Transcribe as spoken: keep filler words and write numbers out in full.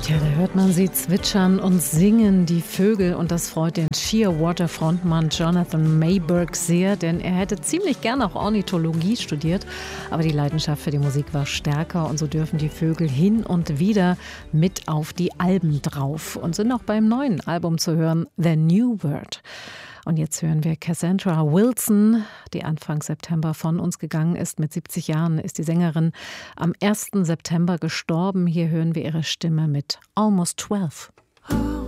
Ja, da hört man sie zwitschern und singen, die Vögel. Und das freut den Shearwater-Frontmann Jonathan Mayberg sehr, denn er hätte ziemlich gern auch Ornithologie studiert. Aber die Leidenschaft für die Musik war stärker und so dürfen die Vögel hin und wieder mit auf die Alben drauf und sind auch beim neuen Album zu hören, The New World. Und jetzt hören wir Cassandra Wilson, die Anfang September von uns gegangen ist. Mit siebzig Jahren ist die Sängerin am ersten September gestorben. Hier hören wir ihre Stimme mit Almost twelve.